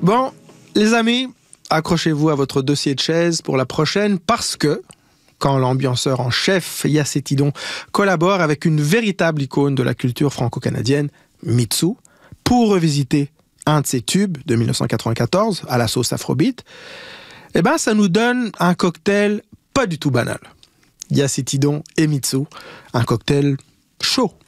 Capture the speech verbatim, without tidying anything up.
Bon, les amis, accrochez-vous à votre dossier de chaise pour la prochaine parce que, quand l'ambianceur en chef Yacetidon collabore avec une véritable icône de la culture franco-canadienne, Mitsou, pour revisiter un de ses tubes de dix-neuf cent quatre-vingt-quatorze à la sauce afrobeat, eh ben, ça nous donne un cocktail pas du tout banal. Yacetidon et Mitsou, un cocktail chaud.